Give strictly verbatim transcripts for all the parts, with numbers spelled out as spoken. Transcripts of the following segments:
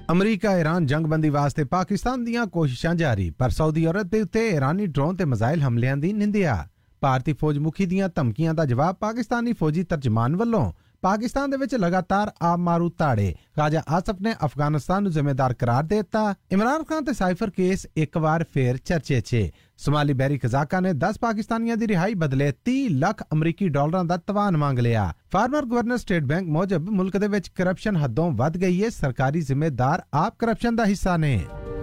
America Iran ਜੰਗਬੰਦੀ ਵਾਸਤੇ ਪਾਕਿਸਤਾਨ ਦੀਆਂ ਕੋਸ਼ਿਸ਼ਾਂ ਜਾਰੀ, ਪਰ ਸਾਊਦੀ ਅਰਬ ਦੇ ਉੱਤੇ ਈਰਾਨੀ ਡਰੋਨ ਤੇ ਮਿਜ਼ਾਈਲ ਹਮਲਿਆਂ ਦੀ ਨਿੰਦਿਆ। ਭਾਰਤੀ ਫੌਜ ਮੁਖੀ ਦੀਆਂ ਧਮਕੀਆਂ ਦਾ ਜਵਾਬ ਪਾਕਿਸਤਾਨੀ ਫੌਜੀ ਤਰਜਮਾਨ ਵੱਲੋਂ। ਪਾਕਿਸਤਾਨ ਦੇ ਵਿੱਚ ਲਗਾਤਾਰ ਆਪ ਮਾਰੂ ਤਾੜੇ। ਖਾਜਾ ਆਸਫ ਨੇ ਅਫਗਾਨਿਸਤਾਨ ਨੂੰ ਜ਼ਿੰਮੇਦਾਰ ਕਰਾਰ ਦੇ ਦਿੱਤਾ। ਇਮਰਾਨ ਖਾਨ ਤੇ ਸਾਈਫਰ ਕੇਸ ਇੱਕ ਵਾਰ ਫੇਰ ਚਰਚੇ 'ਚ। ਸੋਮਾਲੀ ਬੈਰੀ ਕਜ਼ਾਕਾ ਨੇ ਦਸ ਪਾਕਿਸਤਾਨੀਆਂ ਦੀ ਰਿਹਾਈ ਬਦਲੇ ਤੀਹ ਲੱਖ ਅਮਰੀਕੀ ਡਾਲਰਾਂ ਦਾ ਤਵਾਨ ਮੰਗ ਲਿਆ। ਫਾਰਮਰ ਗਵਰਨਰ ਸਟੇਟ ਬੈਂਕ ਮੁਜਬ ਮੁਲਕ ਦੇ ਵਿੱਚ ਕਰਪਸ਼ਨ ਹੱਦੋਂ ਵੱਧ ਗਈ ਹੈ। ਸਰਕਾਰੀ ਜ਼ਿੰਮੇਦਾਰ ਆਪ ਕਰਪਸ਼ਨ ਦਾ ਹਿੱਸਾ ਨੇ।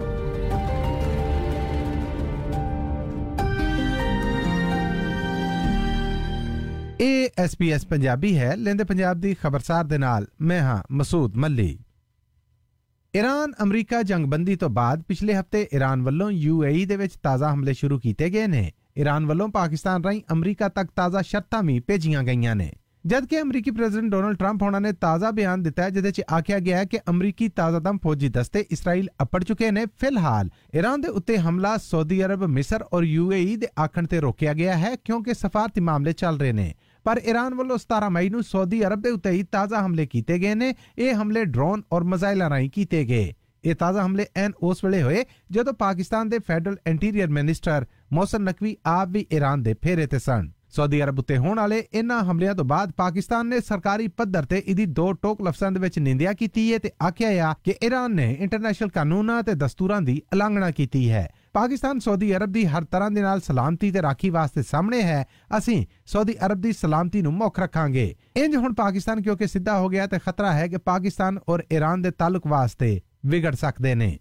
ਇਹ ਐਸ ਪੀ ਐਸ ਪੰਜਾਬੀ ਹੈ। ਲੈਂਦੇ ਪੰਜਾਬ ਦੀ ਖਬਰਸਾਰ ਦੇ ਨਾਲ ਮੈਂ ਹਾਂ ਮਸੂਦ ਮੱਲੀ। ਈਰਾਨ ਅਮਰੀਕਾ ਜੰਗਬੰਦੀ ਤੋਂ ਬਾਅਦ ਪਿਛਲੇ ਹਫ਼ਤੇ ਈਰਾਨ ਵੱਲੋਂ ਯੂ ਏ ਈ ਦੇ ਵਿੱਚ ਤਾਜ਼ਾ ਹਮਲੇ ਸ਼ੁਰੂ ਕੀਤੇ ਗਏ ਨੇ। ਈਰਾਨ ਵੱਲੋਂ ਪਾਕਿਸਤਾਨ ਰਾਹੀਂ ਅਮਰੀਕਾ ਤੱਕ ਤਾਜ਼ਾ ਸ਼ਰਤਾਂ ਵੀ ਭੇਜੀਆਂ ਗਈਆਂ ਨੇ, ਜਦਕਿ ਅਮਰੀਕੀ ਪ੍ਰੈਜ਼ੀਡੈਂਟ ਡੋਨਾਲਡ ਟਰੰਪ ਹੋਣਾ ਨੇ ਤਾਜ਼ਾ ਬਿਆਨ ਦਿੱਤਾ ਹੈ ਜਿਹਦੇ 'ਚ ਆਖਿਆ ਗਿਆ ਹੈ ਕਿ ਅਮਰੀਕੀ ਤਾਜ਼ਾਦਮ ਫੌਜੀ ਦਸਤੇ ਇਸਰਾਈਲ ਅੱਪੜ ਚੁੱਕੇ ਨੇ। ਫਿਲਹਾਲ ਈਰਾਨ ਦੇ ਉੱਤੇ ਹਮਲਾ ਸਾਊਦੀ ਅਰਬ, ਮਿਸਰ ਔਰ ਯੂ ਏ ਈ ਦੇ ਆਖਣ ਤੇ ਰੋਕਿਆ ਗਿਆ ਹੈ ਕਿਉਂਕਿ ਸਫਾਰਤੀ ਮਾਮਲੇ ਚੱਲ ਰਹੇ ਨੇ। ਪਰ ਈਰਾਨ ਵੱਲੋਂ ਸਤਾਰਾਂ ਮਈ ਨੂੰ ਸਾਊਦੀ ਅਰਬ ਦੇ ਉੱਤੇ ਹੀ ਤਾਜ਼ਾ ਹਮਲੇ ਕੀਤੇ ਗਏ ਨੇ। ਇਹ ਹਮਲੇ ਡਰੋਨ ਔਰ ਮਿਜ਼ਾਈਲਾਂ ਰਾਹੀਂ ਕੀਤੇ ਗਏ। ਇਹ ਤਾਜ਼ਾ ਹਮਲੇ ਐਨ ਉਸ ਵੇਲੇ ਹੋਏ ਜਦੋਂ ਪਾਕਿਸਤਾਨ ਦੇ federal interior minister Mohsin Naqvi ਆਪ ਵੀ ਈਰਾਨ ਦੇ ਫੇਰੇ ਤੇ ਸਨ। ਸਾਊਦੀ ਅਰਬ ਉੱਤੇ ਹੋਣ ਵਾਲੇ ਇਨ੍ਹਾਂ ਹਮਲਿਆਂ ਤੋਂ ਬਾਅਦ ਪਾਕਿਸਤਾਨ ਨੇ ਸਰਕਾਰੀ ਪੱਧਰ ਤੇ ਇਹਦੀ ਦੋ ਟੋਕ ਲਫ਼ਜ਼ਾਂ ਦੇ ਵਿੱਚ ਨਿੰਦਿਆ ਕੀਤੀ ਹੈ ਤੇ ਆਖਿਆ ਆ ਕਿ ਈਰਾਨ ਨੇ ਇੰਟਰਨੈਸ਼ਨਲ ਕਾਨੂੰਨਾਂ ਤੇ ਦਸਤੂਰਾਂ ਦੀ ਉਲੰਘਣਾ ਕੀਤੀ ਹੈ। ਪਾਕਿਸਤਾਨ ਸਾਊਦੀ ਅਰਬ ਦੀ ਹਰ ਤਰ੍ਹਾਂ ਦੇ ਨਾਲ ਸਲਾਮਤੀ ਤੇ ਰਾਖੀ ਵਾਸਤੇ ਸਾਹਮਣੇ ਹੈ। ਅਸੀਂ ਸਾਊਦੀ ਅਰਬ ਦੀ ਸਲਾਮਤੀ ਨੂੰ ਮੁੱਖ ਰੱਖਾਂਗੇ। ਇੰਜ ਹੁਣ ਪਾਕਿਸਤਾਨ ਕਿਉਂਕਿ ਸਿੱਧਾ ਹੋ ਗਿਆ ਤੇ ਖਤਰਾ ਹੈ ਕਿ ਪਾਕਿਸਤਾਨ ਔਰ ਈਰਾਨ ਦੇ ਤਾਲੁਕ ਵਾਸਤੇ ਵਿਗੜ ਸਕਦੇ ਨੇ।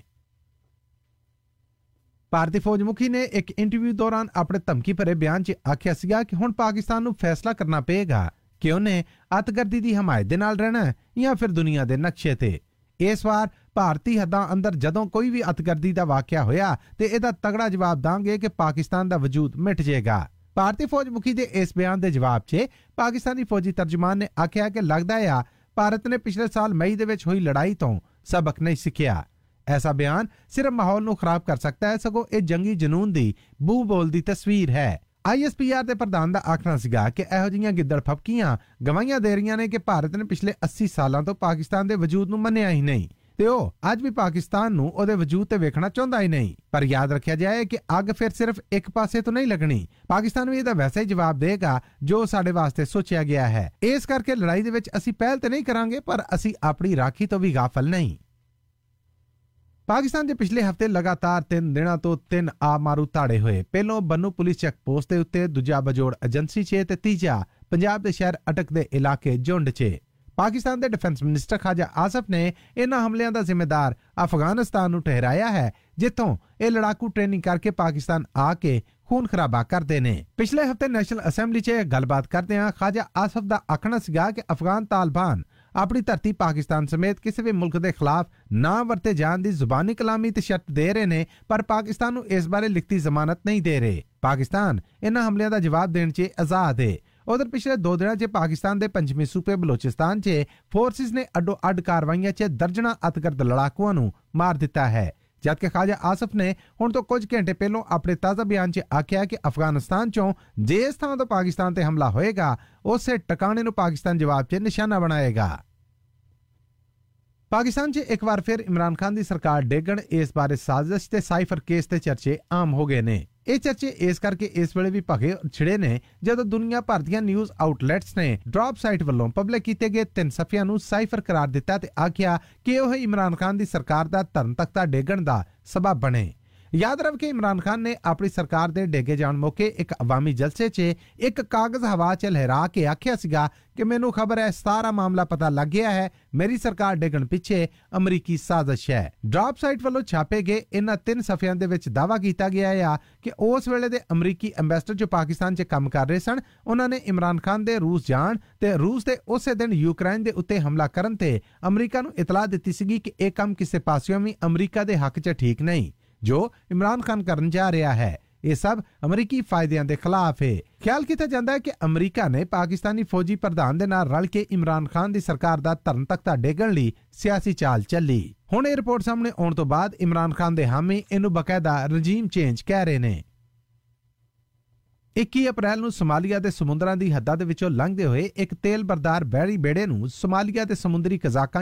ਭਾਰਤੀ ਫੌਜ ਮੁਖੀ ਨੇ ਇੱਕ ਇੰਟਰਵਿਊ ਦੌਰਾਨ ਆਪਣੇ ਧਮਕੀ ਭਰੇ ਬਿਆਨ 'ਚ ਆਖਿਆ ਸੀਗਾ ਕਿ ਹੁਣ ਪਾਕਿਸਤਾਨ ਨੂੰ ਫੈਸਲਾ ਕਰਨਾ ਪਏਗਾ ਕਿ ਉਹਨੇ ਅਤਗਰਦੀ ਦੀ ਹਮਾਇਤ ਦੇ ਨਾਲ ਰਹਿਣਾ ਜਾਂ ਫਿਰ ਦੁਨੀਆ ਦੇ ਨਕਸ਼ੇ ਤੇ। ਇਸ ਵਾਰ ਭਾਰਤੀ ਹੱਦਾਂ ਅੰਦਰ ਜਦੋਂ ਕੋਈ ਵੀ ਅਤਗਰਦੀ ਦਾ ਵਾਕਿਆ ਹੋਇਆ ਤੇ ਇਹਦਾ ਤਗੜਾ ਜਵਾਬ ਦਾਂਗੇ ਕਿ ਪਾਕਿਸਤਾਨ ਦਾ ਵਜੂਦ ਮਿਟ ਜਾਏਗਾ। ਭਾਰਤੀ ਫੌਜ ਮੁਖੀ ਦੇ ਇਸ ਬਿਆਨ ਦੇ ਜਵਾਬ 'ਚ ਪਾਕਿਸਤਾਨੀ ਫੌਜੀ ਤਰਜਮਾਨ ਨੇ ਆਖਿਆ ਕਿ ਲੱਗਦਾ ਆ ਭਾਰਤ ਨੇ ਪਿਛਲੇ ਸਾਲ ਮਈ ਦੇ ਵਿੱਚ ਹੋਈ ਲੜਾਈ ਤੋਂ ਸਬਕ ਨਹੀਂ ਸਿੱਖਿਆ। ਐਸਾ ਬਿਆਨ ਸਿਰਫ ਮਾਹੌਲ ਨੂੰ ਖਰਾਬ ਕਰ ਸਕਦਾ ਹੈ, ਸਗੋਂ ਇਹ ਜੰਗੀ ਜਨੂਨ ਦੀ ਬੂ ਬੋਲ ਦੀ ਤਸਵੀਰ ਹੈ। ਆਈ ਐਸ ਪੀ ਆਰ ਦੇ ਪ੍ਰਧਾਨ ਦਾ ਆਖਣਾ ਸੀਗਾ ਕਿ ਇਹੋ ਜਿਹੀਆਂ ਗਿੱਦੜ ਫਪਕੀਆਂ ਗਵਾਹੀਆਂ ਦੇ ਰਹੀਆਂ ਨੇ ਕਿ ਭਾਰਤ ਨੇ ਪਿਛਲੇ ਅੱਸੀ ਸਾਲਾਂ ਤੋਂ ਪਾਕਿਸਤਾਨ ਦੇ ਵਜੂਦ ਨੂੰ ਮੰਨਿਆ ਹੀ ਨਹੀਂ ਤੇ ਉਹ ਅੱਜ ਵੀ ਪਾਕਿਸਤਾਨ ਨੂੰ ਉਹਦੇ ਵਜੂਦ ਤੇ ਵੇਖਣਾ ਚਾਹੁੰਦਾ ਹੀ ਨਹੀਂ। ਪਰ ਯਾਦ ਰੱਖਿਆ ਜਾਏ ਕਿ ਅੱਗ ਫਿਰ ਸਿਰਫ ਇੱਕ ਪਾਸੇ ਤੋਂ ਨਹੀਂ ਲੱਗਣੀ। ਪਾਕਿਸਤਾਨ ਵੀ ਇਹਦਾ ਵੈਸਾ ਹੀ ਜਵਾਬ ਦੇਗਾ ਜੋ ਸਾਡੇ ਵਾਸਤੇ ਸੋਚਿਆ ਗਿਆ ਹੈ। ਇਸ ਕਰਕੇ ਲੜਾਈ ਦੇ ਵਿੱਚ ਅਸੀਂ ਪਹਿਲ ਤੇ ਨਹੀਂ ਕਰਾਂਗੇ, ਪਰ ਅਸੀਂ ਆਪਣੀ ਰਾਖੀ ਤੋਂ ਵੀ ਗਾਫਲ ਨਹੀਂ। ਪਾਕਿਸਤਾਨ ਦੇ ਪਿਛਲੇ ਹਫ਼ਤੇ ਲਗਾਤਾਰ ਤਿੰਨ ਦਿਨਾਂ ਤੋਂ ਤਿੰਨ ਆ ਮਾਰੂ ਤਾੜੇ ਹੋਏ। ਪਹਿਲੋਂ ਬੰਨੂ ਪੁਲਿਸ ਚੈੱਕ ਪੋਸਟ ਦੇ ਉੱਤੇ, ਦੂਜਾ ਬਜੋੜ ਏਜੰਸੀ 'ਚ ਤੇ ਤੀਜਾ ਪੰਜਾਬ ਦੇ ਸ਼ਹਿਰ ਅਟਕ ਦੇ ਇਲਾਕੇ ਜੁੰਡ 'ਚ। ਪਾਕਿਸਤਾਨ ਦੇ ਡਿਫੈਂਸ ਮਿਨਿਸਟਰ ਖਾਜਾ ਆਸਫ ਨੇ ਇਹਨਾਂ ਹਮਲਿਆਂ ਦਾ ਜ਼ਿੰਮੇਦਾਰ ਅਫਗਾਨਿਸਤਾਨ ਨੂੰ ਠਹਿਰਾਇਆ ਹੈ, ਜਿੱਥੋਂ ਇਹ ਲੜਾਕੂ ਟ੍ਰੇਨਿੰਗ ਕਰਕੇ ਪਾਕਿਸਤਾਨ ਆ ਕੇ ਖੂਨ ਖਰਾਬਾ ਕਰਦੇ ਨੇ। ਪਿਛਲੇ ਹਫ਼ਤੇ ਨੈਸ਼ਨਲ ਅਸੈਂਬਲੀ 'ਚ ਗੱਲਬਾਤ ਕਰਦਿਆਂ ਖਾਜਾ ਆਸਫ ਦਾ ਆਖਣਾ ਸੀਗਾ ਕਿ ਅਫਗਾਨ ਤਾਲਿਬਾਨ ਆਪਣੀ ਧਰਤੀ ਪਾਕਿਸਤਾਨ ਸਮੇਤ ਕਿਸੇ ਵੀ ਮੁਲਕ ਦੇ ਖਿਲਾਫ ਨਾ ਵਰਤੇ ਜਾਣ ਦੀ ਜ਼ੁਬਾਨੀ ਕਲਾਮੀ ਤੇ ਸ਼ਰਤ ਦੇ ਰਹੇ ਨੇ, ਪਰ ਪਾਕਿਸਤਾਨ ਨੂੰ ਇਸ ਬਾਰੇ ਲਿਖਤੀ ਜ਼ਮਾਨਤ ਨਹੀਂ ਦੇ ਰਹੇ। ਪਾਕਿਸਤਾਨ ਇਹਨਾਂ ਹਮਲਿਆਂ ਦਾ ਜਵਾਬ ਦੇਣ 'ਚ ਆਜ਼ਾਦ ਹੈ। ਉਧਰ ਪਿਛਲੇ ਦੋ ਦਿਨਾਂ 'ਚ ਪਾਕਿਸਤਾਨ ਦੇ ਪੰਜਵੀਂ ਸੂਬੇ ਬਲੋਚਿਸਤਾਨ 'ਚ ਫੋਰਸਿਸ ਨੇ ਅੱਡੋ ਅੱਡ ਕਾਰਵਾਈਆਂ 'ਚ ਦਰਜਨਾਂ ਅਤਗਰਦ ਲੜਾਕੂਆਂ ਨੂੰ ਮਾਰ ਦਿੱਤਾ ਹੈ, ਜਦਕਿ ਖਾਜਾ ਆਸਫ ਨੇ ਹੁਣ ਤੋਂ ਕੁਝ ਘੰਟੇ ਪਹਿਲਾਂ ਆਪਣੇ ਤਾਜ਼ਾ ਬਿਆਨ 'ਚ ਆਖਿਆ ਕਿ ਅਫਗਾਨਿਸਤਾਨ 'ਚੋਂ ਜਿਸ ਥਾਂ ਤੋਂ ਪਾਕਿਸਤਾਨ ਤੇ ਹਮਲਾ ਹੋਏਗਾ ਉਸੇ ਟਿਕਾਣੇ ਨੂੰ ਪਾਕਿਸਤਾਨ ਜਵਾਬ 'ਚ ਨਿਸ਼ਾਨਾ ਬਣਾਏਗਾ। ਪਾਕਿਸਤਾਨ 'ਚ ਇੱਕ ਵਾਰ ਫਿਰ ਇਮਰਾਨ ਖਾਨ ਦੀ ਸਰਕਾਰ ਡੇਗਣ ਇਸ ਬਾਰੇ ਸਾਜ਼ਿਸ਼ ਤੇ ਸਾਈਫਰ ਕੇਸ ਤੇ ਚਰਚੇ ਆਮ ਹੋ ਗਏ ਨੇ। ਇਹ ਚਰਚੇ ਇਸ ਕਰਕੇ ਇਸ ਵੇਲੇ ਵੀ ਭਗੇ ਛਿੜੇ ਨੇ ਜਦੋਂ ਦੁਨੀਆ ਭਰ ਦੀਆਂ ਨਿਊਜ਼ ਆਊਟਲੈਟਸ ਨੇ ਡਰੌਪ ਸਾਈਟ ਵੱਲੋਂ ਪਬਲਿਕ ਕੀਤੇ ਗਏ ਤਿੰਨ ਸਫ਼ਿਆਂ ਨੂੰ ਸਾਈਫਰ ਕਰਾਰ ਦਿੱਤਾ ਤੇ ਆਖਿਆ ਕਿ ਉਹ ਇਮਰਾਨ ਖਾਨ ਦੀ ਸਰਕਾਰ ਦਾ ਧਰਮ ਤਖਤਾ ਡੇਗਣ ਦਾ ਸਬਬ ਬਣੇ। ਯਾਦ ਰੱਖ ਕਿ ਇਮਰਾਨ ਖਾਨ ਨੇ ਆਪਣੀ ਸਰਕਾਰ ਦੇ ਡੇਗੇ ਜਾਣ ਮੌਕੇ ਇੱਕ ਅਵਾਮੀ ਜਲਸੇ 'ਚ ਇੱਕ ਕਾਗਜ਼ ਹਵਾ 'ਚ ਲਹਿਰਾ ਕੇ ਆਖਿਆ ਸੀਗਾ ਕਿ ਮੈਨੂੰ ਖਬਰ ਹੈ ਸਾਰਾ ਮਾਮਲਾ ਪਤਾ ਲੱਗ ਗਿਆ ਹੈ, ਮੇਰੀ ਸਰਕਾਰ ਡੇਗਣ ਪਿੱਛੇ ਅਮਰੀਕੀ ਸਾਜ਼ਿਸ਼ ਹੈ। ਡਰੌਪ ਸਾਈਟ ਵੱਲੋਂ ਛਾਪੇ ਗਏ ਇਹਨਾਂ ਤਿੰਨ ਸਫ਼ਿਆਂ ਦੇ ਵਿੱਚ ਦਾਅਵਾ ਕੀਤਾ ਗਿਆ ਆ ਕਿ ਉਸ ਵੇਲੇ ਦੇ ਅਮਰੀਕੀ ਐਮਬੈਸਡਰ ਜੋ ਪਾਕਿਸਤਾਨ 'ਚ ਕੰਮ ਕਰ ਰਹੇ ਸਨ, ਉਹਨਾਂ ਨੇ ਇਮਰਾਨ ਖਾਨ ਦੇ ਰੂਸ ਜਾਣ ਤੇ ਰੂਸ ਦੇ ਉਸੇ ਦਿਨ ਯੂਕਰੇਨ ਦੇ ਉੱਤੇ ਹਮਲਾ ਕਰਨ ਤੇ ਅਮਰੀਕਾ ਨੂੰ ਇਤਲਾਹ ਦਿੱਤੀ ਸੀਗੀ ਕਿ ਇਹ ਕੰਮ ਕਿਸੇ ਪਾਸਿਓਂ ਵੀ ਅਮਰੀਕਾ ਦੇ ਹੱਕ 'ਚ ਠੀਕ ਨਹੀਂ ਜੋ ਇਮਰਾਨ ਖਾਨ ਕਰਨ ਜਾ ਰਿਹਾ ਹੈ। ਇਹ ਸਭ ਅਮਰੀਕੀ ਫਾਇਦਿਆਂ ਦੇ ਖਿਲਾਫ ਹੈ। ਖਿਆਲ ਕੀਤਾ ਜਾਂਦਾ ਹੈ ਕਿ ਅਮਰੀਕਾ ਨੇ ਪਾਕਿਸਤਾਨੀ ਫੌਜੀ ਪ੍ਰਧਾਨ ਦੇ ਨਾਲ ਰਲ ਕੇ ਇਮਰਾਨ ਖਾਨ ਦੀ ਸਰਕਾਰ ਦਾ ਧਰਮ ਤਖਤਾ ਡੇਗਣ ਲਈ ਸਿਆਸੀ ਚਾਲ ਚੱਲੀ। ਹੁਣ ਇਹ ਰਿਪੋਰਟ ਸਾਹਮਣੇ ਆਉਣ ਤੋਂ ਬਾਅਦ ਇਮਰਾਨ ਖਾਨ ਦੇ ਹਾਮੀ ਇਹਨੂੰ ਬਕਾਇਦਾ ਰਜੀਮ ਚੇਂਜ ਕਹਿ ਰਹੇ ਨੇ। ਇੱਕੀ ਅਪ੍ਰੈਲ ਨੂੰ ਸੋਮਾਲੀਆ ਦੇ ਸਮੁੰਦਰਾਂ ਦੀ ਹੱਦਾਂ ਦੇ ਵਿੱਚੋਂ ਲੰਘਦੇ ਹੋਏ ਇੱਕ ਤੇਲ ਬਰਦਾਰ ਬਹਿਰੀ ਬੇੜੇ ਨੂੰ ਸੋਮਾਲੀਆ ਦੇ ਸਮੁੰਦਰੀ ਕਜ਼ਾਕਾਂ